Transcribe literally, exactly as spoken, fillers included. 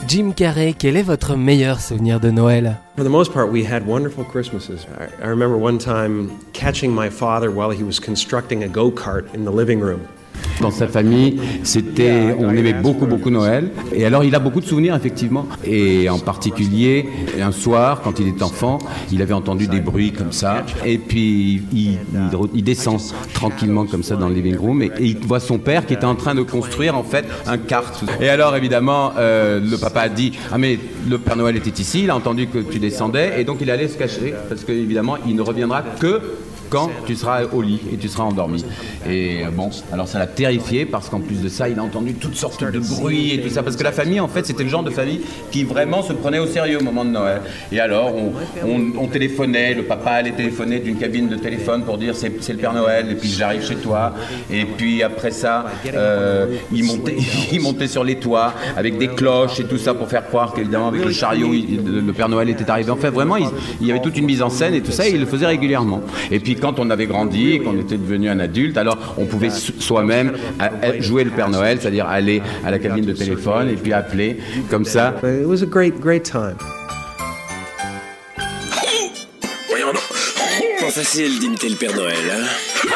Jim Carrey, quel est votre meilleur souvenir de Noël? For the most part, we had wonderful Christmases. I, I remember one time catching my father while he was constructing a go-kart in the living room. Dans sa famille, c'était, on aimait beaucoup, beaucoup Noël. Et alors, il a beaucoup de souvenirs, effectivement. Et en particulier, un soir, quand il était enfant, il avait entendu des bruits comme ça. Et puis, il, il, il descend tranquillement comme ça dans le living room. Et, et il voit son père qui était en train de construire, en fait, un kart. Et alors, évidemment, euh, le papa a dit « Ah, mais le Père Noël était ici, il a entendu que tu descendais. » Et donc, il allait se cacher, parce qu'évidemment, il ne reviendra que quand tu seras au lit et tu seras endormi. Et bon, alors ça l'a terrifié parce qu'en plus de ça, il a entendu toutes sortes de bruits et tout ça. Parce que la famille, en fait, c'était le genre de famille qui vraiment se prenait au sérieux au moment de Noël. Et alors, on, on, on téléphonait, le papa allait téléphoner d'une cabine de téléphone pour dire c'est, c'est le Père Noël et puis j'arrive chez toi. Et puis après ça, euh, il, montait, il montait sur les toits avec des cloches et tout ça pour faire croire qu'évidemment avec le chariot, il, le Père Noël était arrivé. En fait, vraiment, il, il y avait toute une mise en scène et tout ça et il le faisait régulièrement. Et puis quand on avait grandi et qu'on était devenu un adulte, alors on pouvait soi-même jouer le Père Noël, c'est-à-dire aller à la cabine de téléphone et puis appeler comme ça. It was a great, great time. Voyons donc. Pas facile d'imiter le Père Noël, hein.